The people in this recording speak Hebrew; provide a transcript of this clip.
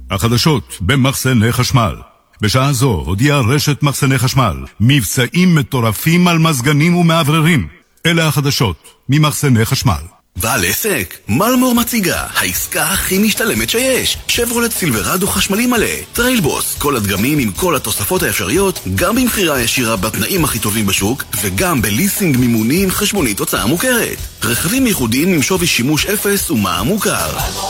החדשות במחסני חשמל. בשעה זו הודיעה רשת מחסני חשמל מבצעים מטורפים על מזגנים ומעבררים. אלה החדשות ממחסני חשמל. בעל עסק, מלמור מציגה, העסקה הכי משתלמת שיש. שברולט סילברדו חשמלי מלא, טריילבוס, כל הדגמים עם כל התוספות האפשריות, גם במחירה ישירה בתנאים הכי טובים בשוק, וגם בליסינג מימוני עם חשבונית הוצאה מוכרת. רכבים ייחודיים עם שווי שימוש אפס ומע"מ מוכר.